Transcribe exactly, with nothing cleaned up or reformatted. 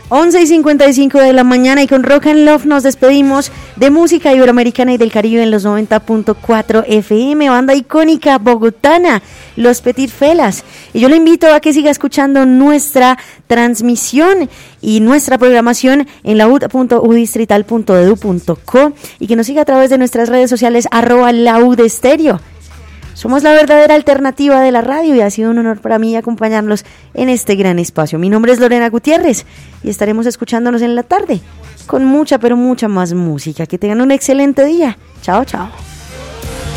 once y cincuenta y cinco de la mañana y con Rock and Love nos despedimos de música iberoamericana y del Caribe en los noventa punto cuatro F M, banda icónica bogotana, Los Petit Felas. Y yo le invito a que siga escuchando nuestra transmisión y nuestra programación en laud punto u distrital punto edu punto co y que nos siga a través de nuestras redes sociales arroba laudestereo. Somos la verdadera alternativa de la radio y ha sido un honor para mí acompañarlos en este gran espacio. Mi nombre es Lorena Gutiérrez y estaremos escuchándonos en la tarde con mucha, pero mucha más música. Que tengan un excelente día. Chao, chao.